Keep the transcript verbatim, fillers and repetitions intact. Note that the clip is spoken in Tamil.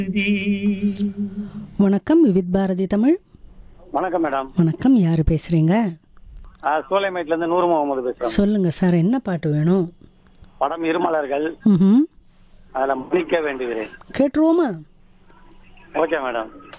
வணக்கம் விவித் பாரதி தமிழ். வணக்கம் மேடம். வணக்கம், யார் பேசுறீங்க? சோலைமேட்ல இருந்து நூறு முகமது பேசுறேன். சொல்லுங்க சார், என்ன பாட்டு வேணும்? படம் இருமலர்கள். ம், அதுல மன்னிக்க வேண்டுகிறேன். கேட்டுருவோமா? Okay madam.